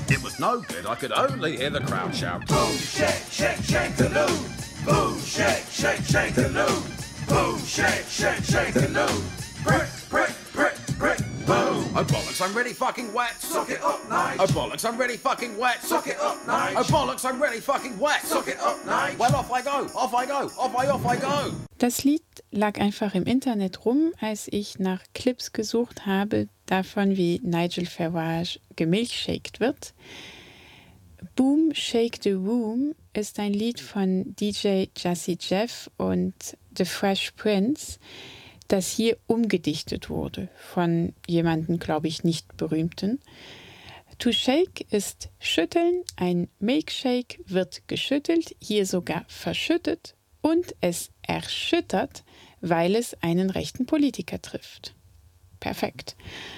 It was no good, I could only hear the crowd shout. Boom, shake, shake, shake the loot. Boom, shake, shake, shake the loot. Boom, shake, shake, shake the loot. Brick, brick, brick, brick, boom. Oh bollocks, I'm really fucking wet. Suck it up, Nige. Oh bollocks, I'm really fucking wet. Suck it up, Nige. Oh bollocks, I'm really fucking wet. Suck it up, Nige. Well, off I go, off I go, off I go. Das Lied lag einfach im Internet rum, als ich nach Clips gesucht habe, davon wie Nigel Farage gemilkshaked wird. Boom Shake the Room ist ein Lied von DJ Jazzy Jeff und The Fresh Prince, das hier umgedichtet wurde von jemandem, glaube ich, nicht berühmten. To shake ist schütteln, ein Milkshake wird geschüttelt, hier sogar verschüttet und es erschüttert, weil es einen rechten Politiker trifft. Perfekt.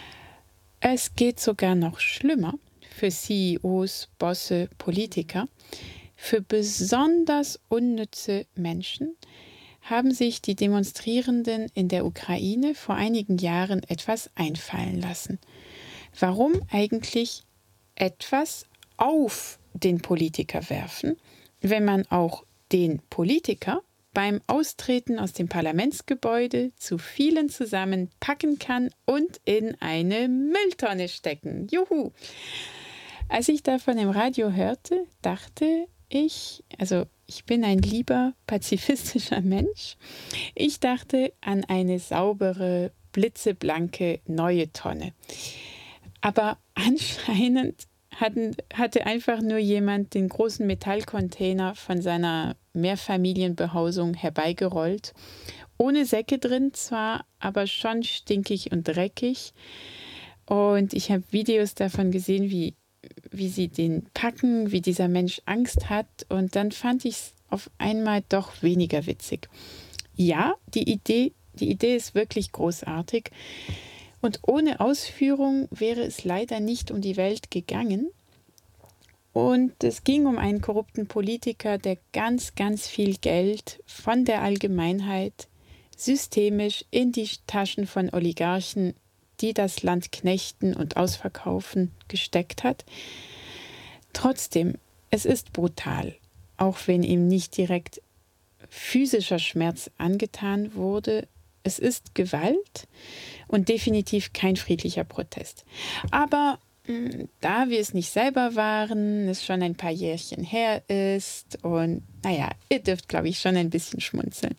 Es geht sogar noch schlimmer für CEOs, Bosse, Politiker. Für besonders unnütze Menschen haben sich die Demonstrierenden in der Ukraine vor einigen Jahren etwas einfallen lassen. Warum eigentlich etwas auf den Politiker werfen, wenn man auch den Politiker beim Austreten aus dem Parlamentsgebäude zu vielen zusammen packen kann und in eine Mülltonne stecken? Juhu! Als ich davon im Radio hörte, dachte ich, also ich bin ein lieber pazifistischer Mensch, ich dachte an eine saubere, blitzeblanke neue Tonne. Aber anscheinend hatte einfach nur jemand den großen Metallcontainer von seiner Mehrfamilienbehausung herbeigerollt. Ohne Säcke drin zwar, aber schon stinkig und dreckig. Und ich habe Videos davon gesehen, wie sie den packen, wie dieser Mensch Angst hat. Und dann fand ich es auf einmal doch weniger witzig. Ja, die Idee ist wirklich großartig. Und ohne Ausführung wäre es leider nicht um die Welt gegangen. Und es ging um einen korrupten Politiker, der ganz, ganz viel Geld von der Allgemeinheit systemisch in die Taschen von Oligarchen, die das Land knechten und ausverkaufen, gesteckt hat. Trotzdem, es ist brutal, auch wenn ihm nicht direkt physischer Schmerz angetan wurde. Es ist Gewalt und definitiv kein friedlicher Protest. Aber da wir es nicht selber waren, es schon ein paar Jährchen her ist und ihr dürft, glaube ich, schon ein bisschen schmunzeln.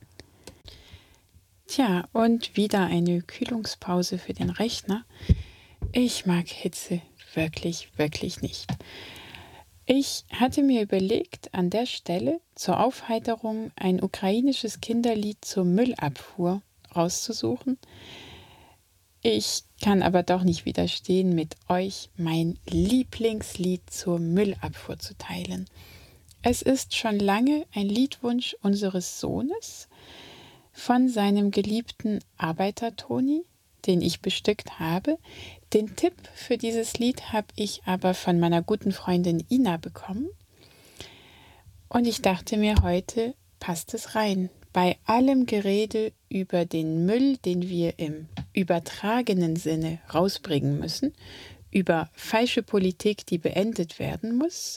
Tja, und wieder eine Kühlungspause für den Rechner. Ich mag Hitze wirklich, wirklich nicht. Ich hatte mir überlegt, an der Stelle zur Aufheiterung ein ukrainisches Kinderlied zur Müllabfuhr rauszusuchen. Ich kann aber doch nicht widerstehen, mit euch mein Lieblingslied zur Müllabfuhr zu teilen. Es ist schon lange ein Liedwunsch unseres Sohnes von seinem geliebten Arbeiter Toni, den ich bestückt habe. Den Tipp für dieses Lied habe ich aber von meiner guten Freundin Ina bekommen. Und ich dachte mir, heute passt es rein. Bei allem Gerede über den Müll, den wir im übertragenen Sinne rausbringen müssen, über falsche Politik, die beendet werden muss,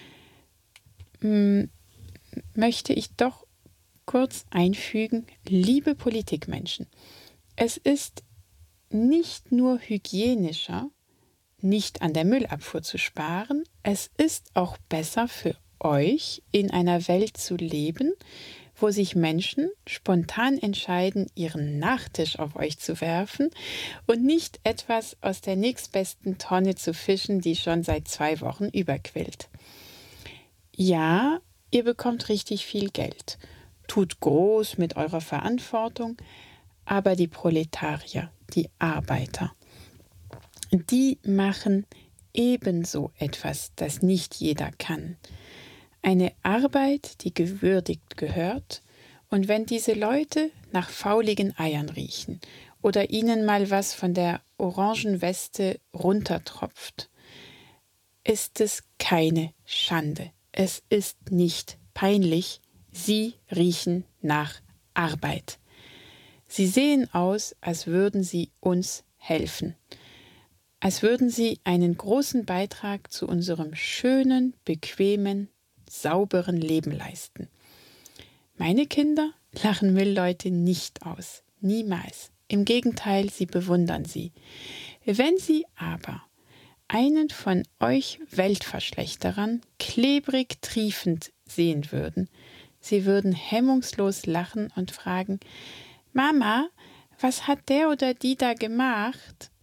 möchte ich doch kurz einfügen, liebe Politikmenschen, es ist nicht nur hygienischer, nicht an der Müllabfuhr zu sparen, es ist auch besser für euch, in einer Welt zu leben, wo sich Menschen spontan entscheiden, ihren Nachtisch auf euch zu werfen und nicht etwas aus der nächstbesten Tonne zu fischen, die schon seit 2 Wochen überquillt. Ja, ihr bekommt richtig viel Geld. Tut groß mit eurer Verantwortung, aber die Proletarier, die Arbeiter, die machen ebenso etwas, das nicht jeder kann. Eine Arbeit, die gewürdigt gehört, und wenn diese Leute nach fauligen Eiern riechen oder ihnen mal was von der orangen Weste runtertropft, ist es keine Schande. Es ist nicht peinlich. Sie riechen nach Arbeit. Sie sehen aus, als würden sie uns helfen. als würden sie einen großen Beitrag zu unserem schönen, bequemen, sauberen Leben leisten. Meine Kinder lachen Müllleute nicht aus, niemals. Im Gegenteil, sie bewundern sie. Wenn sie aber einen von euch Weltverschlechterern klebrig triefend sehen würden, sie würden hemmungslos lachen und fragen: Mama, was hat der oder die da gemacht?